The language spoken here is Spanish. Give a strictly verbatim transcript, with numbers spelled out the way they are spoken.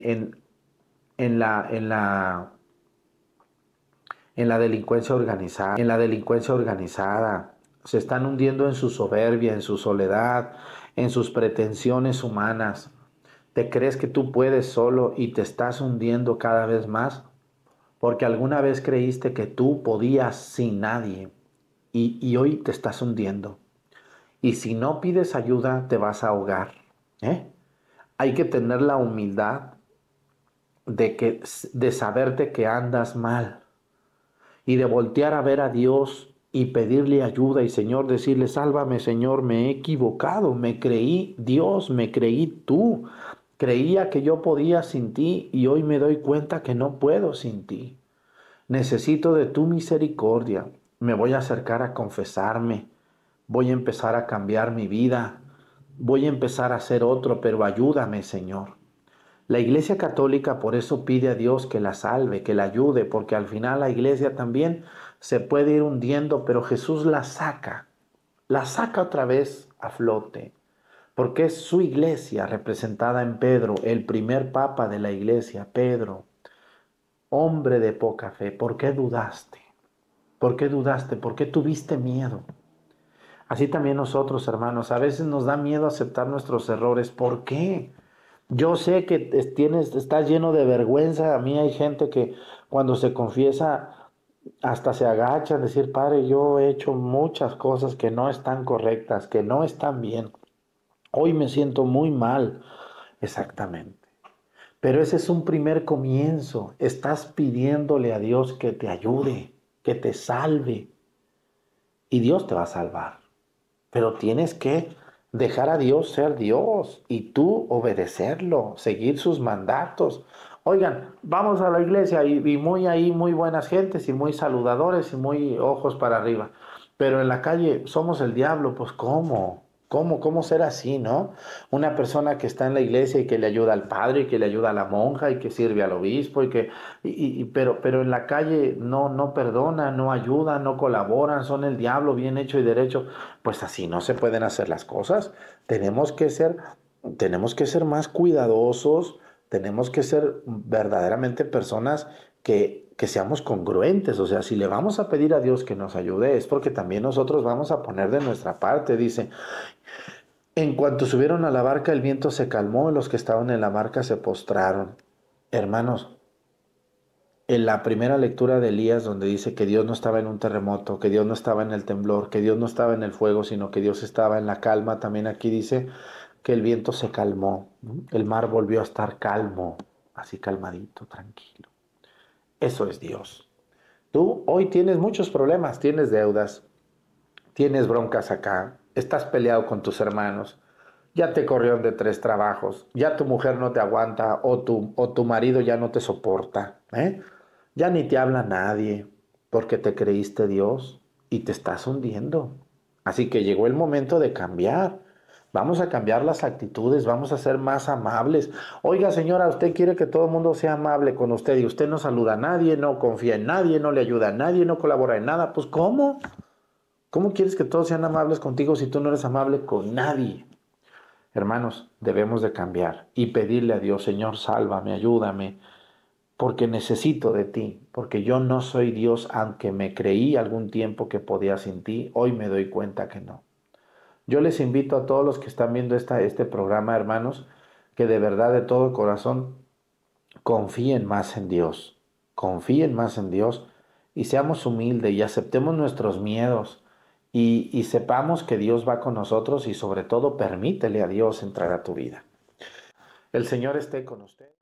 en, en la, en la, en la delincuencia organizada, en la delincuencia organizada. Se están hundiendo en su soberbia, en su soledad, en sus pretensiones humanas. ¿Te crees que tú puedes solo y te estás hundiendo cada vez más? Porque alguna vez creíste que tú podías sin nadie y, y hoy te estás hundiendo. Y si no pides ayuda, te vas a ahogar. ¿eh? Hay que tener la humildad de, que, de saberte que andas mal y de voltear a ver a Dios y pedirle ayuda y Señor, decirle, sálvame Señor, me he equivocado, me creí Dios, me creí tú, creía que yo podía sin ti y hoy me doy cuenta que no puedo sin ti. Necesito de tu misericordia, me voy a acercar a confesarme, voy a empezar a cambiar mi vida, voy a empezar a ser otro, pero ayúdame Señor. La Iglesia Católica por eso pide a Dios que la salve, que la ayude, porque al final la Iglesia también se puede ir hundiendo, pero Jesús la saca, la saca otra vez a flote, porque es su Iglesia representada en Pedro, el primer papa de la Iglesia, Pedro, hombre de poca fe. ¿Por qué dudaste? ¿Por qué dudaste? ¿Por qué tuviste miedo? Así también nosotros, hermanos, a veces nos da miedo aceptar nuestros errores. ¿Por qué? Yo sé que tienes, estás lleno de vergüenza. A mí hay gente que cuando se confiesa hasta se agacha a decir, Padre, yo he hecho muchas cosas que no están correctas, que no están bien. Hoy me siento muy mal. Exactamente. Pero ese es un primer comienzo. Estás pidiéndole a Dios que te ayude, que te salve. Y Dios te va a salvar. Pero tienes que dejar a Dios ser Dios y tú obedecerlo, seguir sus mandatos. Oigan, vamos a la iglesia y, y muy ahí, muy buenas gentes y muy saludadores y muy ojos para arriba. Pero en la calle somos el diablo, pues ¿cómo? ¿Cómo, cómo ser así, no? Una persona que está en la iglesia y que le ayuda al padre y que le ayuda a la monja y que sirve al obispo y que, y, y, pero, pero en la calle no, no perdona, no ayuda, no colaboran, son el diablo bien hecho y derecho. Pues así no se pueden hacer las cosas. Tenemos que ser, tenemos que ser más cuidadosos, tenemos que ser verdaderamente personas que, que seamos congruentes. O sea, si le vamos a pedir a Dios que nos ayude, es porque también nosotros vamos a poner de nuestra parte. Dice, en cuanto subieron a la barca, el viento se calmó y los que estaban en la barca se postraron. Hermanos, en la primera lectura de Elías, donde dice que Dios no estaba en un terremoto, que Dios no estaba en el temblor, que Dios no estaba en el fuego, sino que Dios estaba en la calma, también aquí dice que el viento se calmó, ¿no? El mar volvió a estar calmo, así calmadito, tranquilo. Eso es Dios. Tú hoy tienes muchos problemas, tienes deudas, tienes broncas acá, estás peleado con tus hermanos, ya te corrieron de tres trabajos, ya tu mujer no te aguanta o tu, o tu marido ya no te soporta, ¿eh? Ya ni te habla nadie porque te creíste Dios y te estás hundiendo. Así que llegó el momento de cambiar. Vamos a cambiar las actitudes, vamos a ser más amables. Oiga, señora, usted quiere que todo el mundo sea amable con usted y usted no saluda a nadie, no confía en nadie, no le ayuda a nadie, no colabora en nada. Pues ¿cómo? ¿Cómo quieres que todos sean amables contigo si tú no eres amable con nadie? Hermanos, debemos de cambiar y pedirle a Dios, Señor, sálvame, ayúdame, porque necesito de ti, porque yo no soy Dios, aunque me creí algún tiempo que podía sin ti, hoy me doy cuenta que no. Yo les invito a todos los que están viendo esta, este programa, hermanos, que de verdad, de todo corazón, confíen más en Dios, confíen más en Dios y seamos humildes y aceptemos nuestros miedos y, y sepamos que Dios va con nosotros y sobre todo permítele a Dios entrar a tu vida. El Señor esté con usted.